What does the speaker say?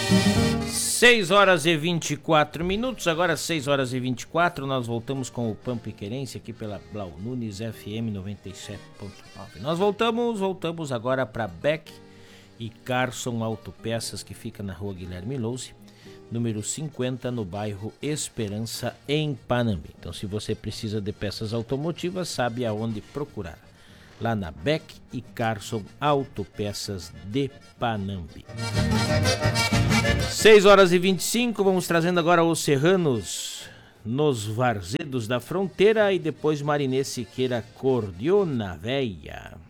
6 horas e 24 minutos, agora 6 horas e 24, nós voltamos com o Pampa e Querência aqui pela Blau Nunes FM 97.9. Nós voltamos agora para Beck e Carson Autopeças, que fica na rua Guilherme Louze, número 50, no bairro Esperança, em Panambi. Então, se você precisa de peças automotivas, sabe aonde procurar. Lá na Beck e Carson Autopeças de Panambi. 6 horas e 25, vamos trazendo agora os Serranos nos Varzedos da Fronteira e depois Marinê Siqueira Cordiona Véia.